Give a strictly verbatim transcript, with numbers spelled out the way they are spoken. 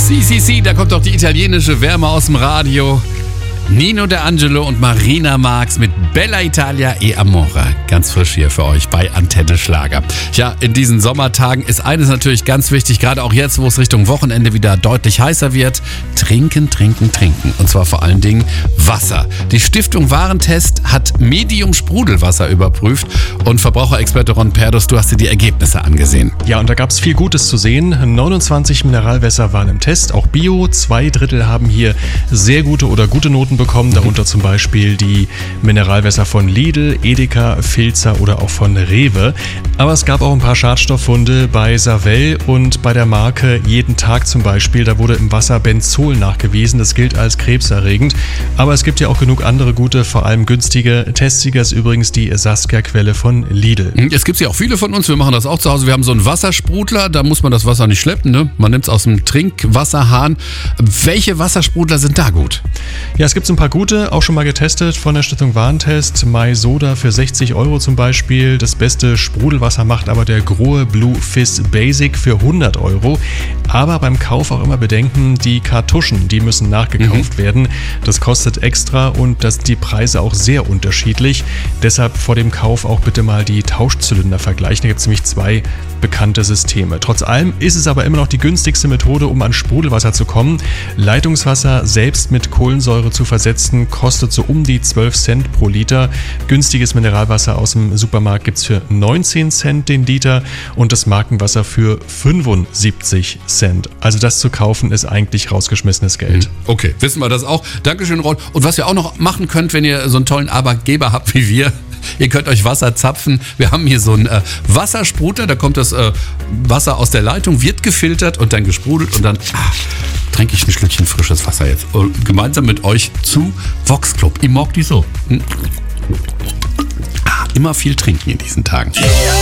Si, si, si, da kommt doch die italienische Wärme aus dem Radio. Nino D'Angelo und Marina Marx mit Bella Italia e Amore. Ganz frisch hier für euch bei Antenne Schlager. Ja, in diesen Sommertagen ist eines natürlich ganz wichtig, gerade auch jetzt, wo es Richtung Wochenende wieder deutlich heißer wird. Trinken, trinken, trinken. Und zwar vor allen Dingen Wasser. Die Stiftung Warentest hat Medium-Sprudelwasser überprüft und Verbraucherexperte Ron Perdus, du hast dir die Ergebnisse angesehen. Ja, und da gab es viel Gutes zu sehen. neunundzwanzig Mineralwässer waren im Test, auch Bio. Zwei Drittel haben hier sehr gute oder gute Noten bekommen, darunter zum Beispiel die Mineralwässer von Lidl, Edeka, Filzer oder auch von Rewe. Aber es gab auch ein paar Schadstofffunde bei Savell und bei der Marke Jeden Tag zum Beispiel. Da wurde im Wasser Benzol nachgewiesen. Das gilt als krebserregend. Aber es gibt ja auch genug andere gute, vor allem günstige. Testsieger ist übrigens die Saskia-Quelle von Lidl. Es gibt ja auch viele von uns. Wir machen das auch zu Hause. Wir haben so einen Wassersprudler. Da muss man das Wasser nicht schleppen, ne? Man nimmt es aus dem Trinkwasserhahn. Welche Wassersprudler sind da gut? Ja, es gibt ein paar gute, auch schon mal getestet von der Stiftung Warentest. My Soda für sechzig Euro zum Beispiel. Das beste Sprudelwasser macht aber der Grohe Blue Fizz Basic für hundert Euro. Aber beim Kauf auch immer bedenken, die Kartuschen, die müssen nachgekauft mhm. werden. Das kostet extra und das, die Preise auch sehr unterschiedlich. Deshalb vor dem Kauf auch bitte mal die Tauschzylinder vergleichen. Da gibt es nämlich zwei bekannte Systeme. Trotz allem ist es aber immer noch die günstigste Methode, um an Sprudelwasser zu kommen. Leitungswasser selbst mit Kohlensäure zu versetzen, kostet so um die zwölf Cent pro Liter. Günstiges Mineralwasser aus dem Supermarkt gibt es für neunzehn Cent den Liter und das Markenwasser für fünfundsiebzig Cent. Also das zu kaufen ist eigentlich rausgeschmissenes Geld. Okay, wissen wir das auch. Dankeschön, Ron. Und was ihr auch noch machen könnt, wenn ihr so einen tollen Arbeitgeber habt wie wir, ihr könnt euch Wasser zapfen. Wir haben hier so einen äh, Wasserspruder, da kommt das äh, Wasser aus der Leitung, wird gefiltert und dann gesprudelt und dann ah, trinke ich ein Schlückchen frisches Wasser jetzt. Und gemeinsam mit euch zu Vox Club. Ich mag die so. Hm. Ah, immer viel trinken in diesen Tagen.